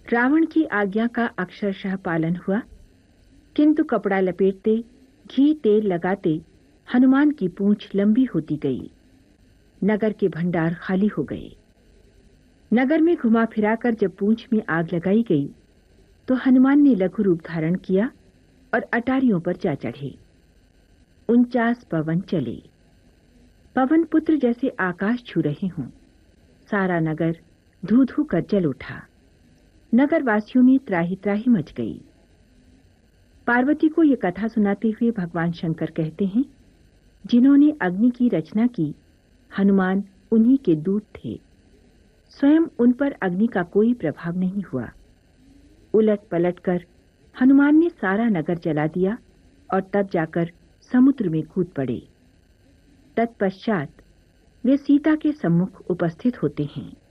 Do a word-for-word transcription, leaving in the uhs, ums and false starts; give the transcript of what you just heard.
रावण की आज्ञा का अक्षरशः पालन हुआ, किंतु कपड़ा लपेटते, घी तेल लगाते हनुमान की पूंछ लंबी होती गई। नगर के भंडार खाली हो गए। नगर में घुमा फिराकर जब पूंछ में आग लगाई गई तो हनुमान ने लघु रूप धारण किया और अटारियों पर जा चढ़े। उनचास पवन चले, पवन पुत्र जैसे आकाश छू रहे हों। सारा नगर धू धू कर जल उठा। नगर वासियों में त्राही त्राही मच गई। पार्वती को यह कथा सुनाते हुए भगवान शंकर कहते हैं, जिन्होंने अग्नि की रचना की, हनुमान उन्हीं के दूत थे। स्वयं उन पर अग्नि का कोई प्रभाव नहीं हुआ। उलट पलट कर हनुमान ने सारा नगर जला दिया और तब जाकर समुद्र में कूद पड़े। तत्पश्चात वे सीता के सम्मुख उपस्थित होते हैं।